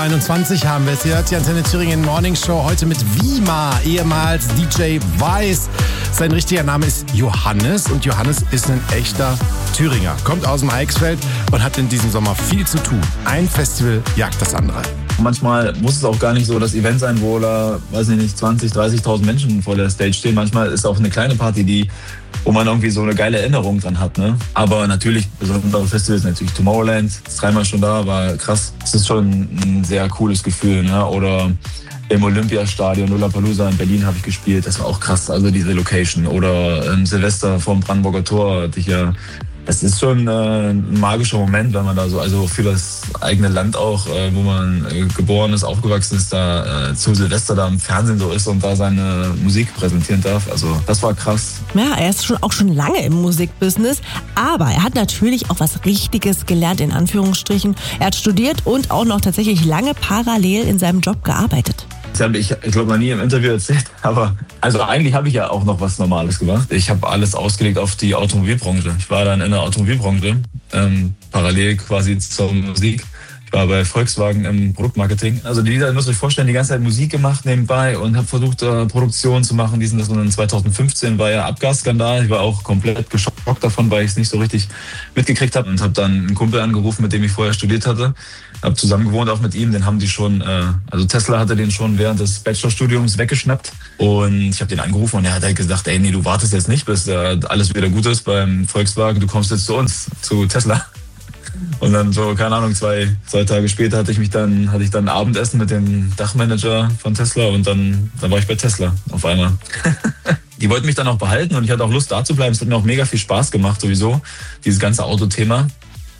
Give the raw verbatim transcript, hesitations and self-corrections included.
einundzwanzig haben wir es. Ihr hört die Antenne Thüringen Morning Show heute mit Wima, ehemals D J Weiß. Sein richtiger Name ist Johannes und Johannes ist ein echter Thüringer. Kommt aus dem Eichsfeld und hat in diesem Sommer viel zu tun. Ein Festival jagt das andere. Manchmal muss es auch gar nicht so das Event sein, wo da, weiß ich nicht, zwanzig, dreißigtausend Menschen vor der Stage stehen. Manchmal ist auch eine kleine Party, die, wo man irgendwie so eine geile Erinnerung dran hat. Ne? Aber natürlich, besondere Festivals, natürlich Tomorrowland, ist dreimal schon da, war krass. Es ist schon ein sehr cooles Gefühl. Ne? Oder im Olympiastadion, Lollapalooza in Berlin habe ich gespielt. Das war auch krass, also diese Location. Oder im Silvester vorm Brandenburger Tor hatte ich ja. Es ist schon äh, ein magischer Moment, wenn man da so, also für das eigene Land auch, äh, wo man äh, geboren ist, aufgewachsen ist, da äh, zu Silvester da im Fernsehen so ist und da seine Musik präsentieren darf. Also das war krass. Ja, er ist schon auch schon lange im Musikbusiness, aber er hat natürlich auch was Richtiges gelernt, in Anführungsstrichen. Er hat studiert und auch noch tatsächlich lange parallel in seinem Job gearbeitet. Das habe ich, ich glaube, noch nie im Interview erzählt, aber also eigentlich habe ich ja auch noch was Normales gemacht. Ich habe alles ausgelegt auf die Automobilbranche. Ich war dann in der Automobilbranche, ähm, parallel quasi zur Musik. Ich war bei Volkswagen im Produktmarketing. Also die Lieder, müsst ihr euch vorstellen, die ganze Zeit Musik gemacht nebenbei und habe versucht, äh, Produktion zu machen. Diesen, das und dann zweitausendfünfzehn war ja Abgasskandal. Ich war auch komplett geschockt davon, weil ich es nicht so richtig mitgekriegt habe. Und habe dann einen Kumpel angerufen, mit dem ich vorher studiert hatte. Habe zusammen gewohnt auch mit ihm. Den haben die schon, äh, also Tesla hatte den schon während des Bachelorstudiums weggeschnappt. Und ich habe den angerufen und er hat halt gesagt, ey, nee, du wartest jetzt nicht, bis äh, alles wieder gut ist beim Volkswagen. Du kommst jetzt zu uns, zu Tesla. Und dann so, keine Ahnung, zwei, zwei Tage später hatte ich mich dann, hatte ich dann Abendessen mit dem Dachmanager von Tesla und dann, dann war ich bei Tesla auf einmal. Die wollten mich dann auch behalten und ich hatte auch Lust da zu bleiben. Es hat mir auch mega viel Spaß gemacht sowieso, dieses ganze Autothema.